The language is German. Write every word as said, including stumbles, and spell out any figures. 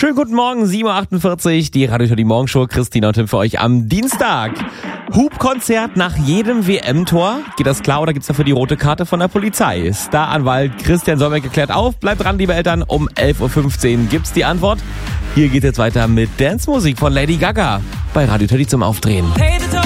Schönen guten Morgen, sieben Uhr achtundvierzig, die Radio die Morgenshow, Christina und Tim für euch am Dienstag. Hubkonzert nach jedem W M-Tor. Geht das klar oder gibt's dafür die rote Karte von der Polizei? Staranwalt Christian Solmecke klärt auf. Bleibt dran, liebe Eltern. Um elf Uhr fünfzehn gibt's die Antwort. Hier geht jetzt weiter mit Dance-Musik von Lady Gaga bei Radio Teddy zum Aufdrehen.